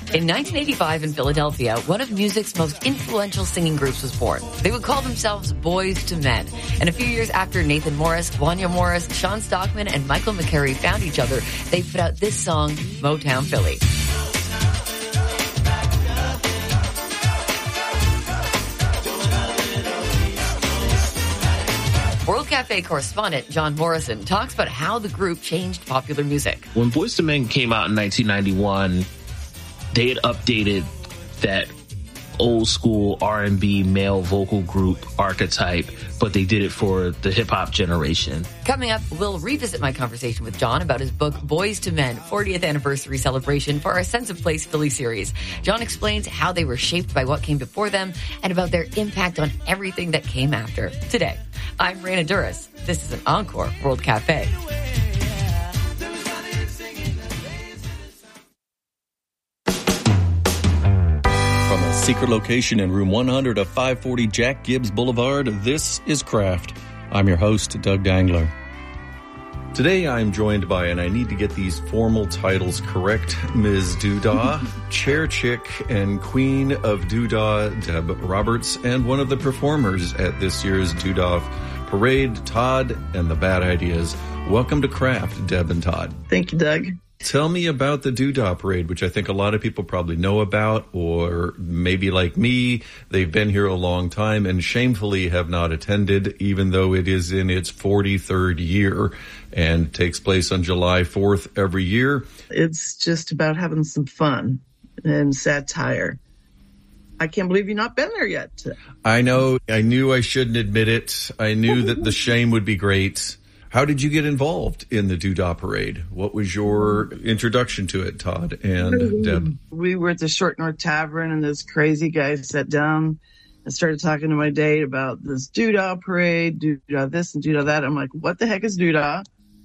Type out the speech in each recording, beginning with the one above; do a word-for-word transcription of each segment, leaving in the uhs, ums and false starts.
In nineteen eighty-five in Philadelphia, one of music's most influential singing groups was born. They would call themselves Boys to Men. And a few years after Nathan Morris, Wanya Morris, Sean Stockman, and Michael McCary found each other, they put out this song, Motown Philly. World Cafe correspondent John Morrison talks about how the group changed popular music. When Boyz two Men came out in nineteen ninety-one, they had updated that old school R and B male vocal group archetype, but they did it for the hip-hop generation. Coming up, we'll revisit my conversation with John about his book, Boys to Men, fortieth Anniversary Celebration for our Sense of Place Philly series. John explains how they were shaped by what came before them and about their impact on everything that came after. Today, I'm Raina Duras. This is an Encore World Cafe. From a secret location in room one hundred of five forty Jack Gibbs Boulevard, this is Craft. I'm your host, Doug Dangler. Today I'm joined by, and I need to get these formal titles correct, Miz Doodah, Chair Chick and Queen of Doodah, Deb Roberts, and one of the performers at this year's Doodah Parade, Todd and the Bad Ideas. Welcome to Craft, Deb and Todd. Thank you, Doug. Tell me about the Doodah Parade, which I think a lot of people probably know about, or maybe like me, they've been here a long time and shamefully have not attended, even though it is in its forty-third year and takes place on July fourth every year. It's just about having some fun and satire. I can't believe you've not been there yet. I know. I knew I shouldn't admit it. I knew that the shame would be great. How did you get involved in the Doodah Parade? What was your introduction to it, Todd and Deb? We were at the Short North Tavern, and this crazy guy sat down and started talking to my date about this Doodah Parade, Doodah this and Doodah that. I'm like, what the heck is Doodah?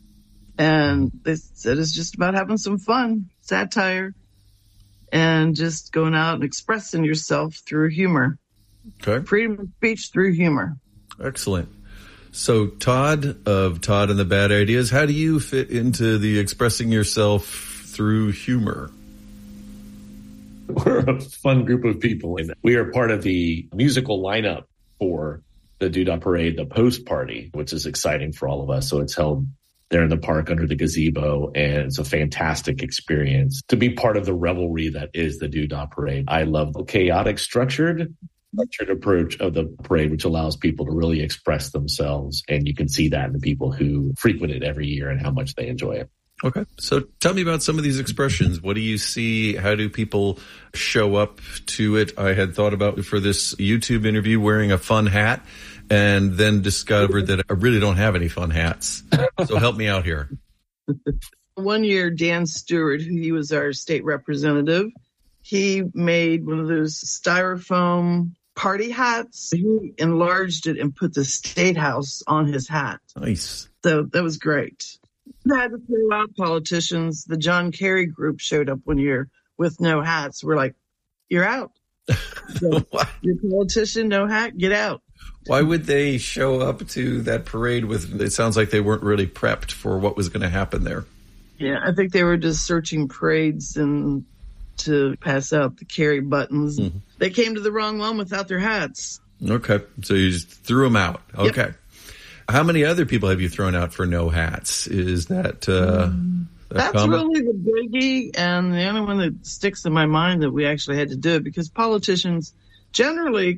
And they said it's just about having some fun, satire, and just going out and expressing yourself through humor. Okay. Freedom of speech through humor. Excellent. So, Todd of Todd and the Bad Ideas, how do you fit into the expressing yourself through humor? We're a fun group of people. We are part of the musical lineup for the Doodah Parade, the post party, which is exciting for all of us. So it's held there in the park under the gazebo, and it's a fantastic experience to be part of the revelry that is the Doodah Parade. I love the chaotic structured structured approach of the parade, which allows people to really express themselves. And you can see that in the people who frequent it every year and how much they enjoy it. Okay. So tell me about some of these expressions. What do you see? How do people show up to it? I had thought about for this YouTube interview wearing a fun hat and then discovered that I really don't have any fun hats. So help me out here. One year, Dan Stewart, he was our state representative, he made one of those styrofoam party hats. He enlarged it and put the State House on his hat. Nice. So that was great. I had to throw out politicians. The John Kerry group showed up one year with no hats. We're like, you're out. So, you're a politician, no hat, get out. Why would they show up to that parade with, it sounds like they weren't really prepped for what was going to happen there. Yeah, I think they were just searching parades and to pass out the Kerry buttons. Mm-hmm. They came to the wrong one without their hats. Okay, so you just threw them out. Okay. Yep. How many other people have you thrown out for no hats? Is that uh, um, that That's common? really the biggie, and the only one that sticks in my mind that we actually had to do it, because politicians generally